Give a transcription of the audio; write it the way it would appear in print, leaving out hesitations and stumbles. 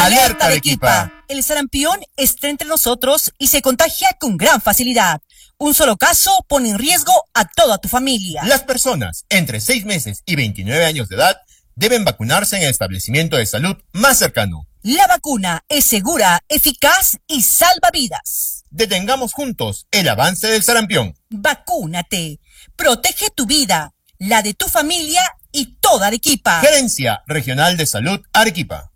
¡Alerta Arequipa! El sarampión está entre nosotros y se contagia con gran facilidad. Un solo caso pone en riesgo a toda tu familia. Las personas entre 6 meses y 29 años de edad deben vacunarse en el establecimiento de salud más cercano. La vacuna es segura, eficaz y salva vidas. Detengamos juntos el avance del sarampión. Vacúnate. Protege tu vida, la de tu familia y toda Arequipa. Gerencia Regional de Salud Arequipa.